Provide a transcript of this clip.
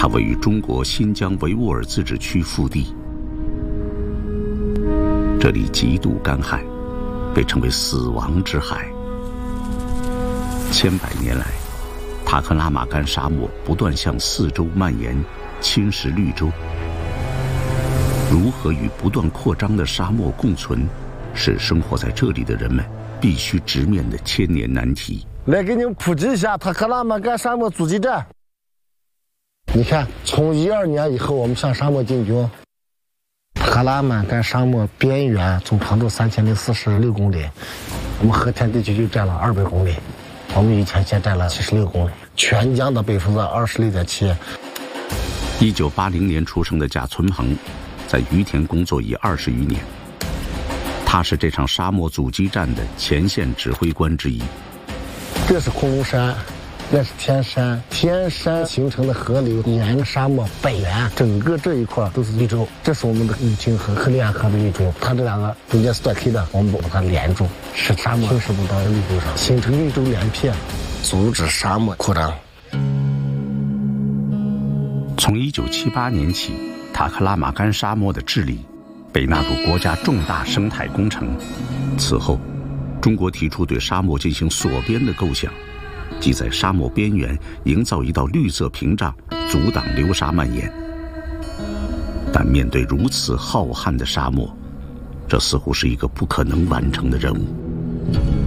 位于中国新疆维吾尔自治区腹地，这里极度干旱，被称为死亡之海。千百年来，塔克拉玛干沙漠不断向四周蔓延，侵蚀绿洲。如何与不断扩张的沙漠共存，是生活在这里的人们必须直面的千年难题。 来给你们普及一下塔克拉玛干沙漠阻击战。你看，从12年以后，我们向沙漠进军。塔克拉玛干沙漠边缘总长度3046公里，我们和田地区就占了200公里，我们以前先占了76公里，全疆的26.7%。 1980年出生的贾存鹏，在于田工作已20余年，他是这场沙漠阻击战的前线指挥官之一。 这是空中山，那是天山，天山形成的河流沿沙漠北缘，整个这一块都是绿洲。这是我们的玉清河和利安河的绿洲，它这两个中间是断开的，我们把它连住，使沙漠侵蚀不到绿洲上，形成绿洲连片，阻止沙漠扩张。 从1978年起，塔克拉玛干沙漠的治理被纳入国家重大生态工程。此后，中国提出对沙漠进行锁边的构想，即在沙漠边缘营造一道绿色屏障，阻挡流沙蔓延。但面对如此浩瀚的沙漠，这似乎是一个不可能完成的任务。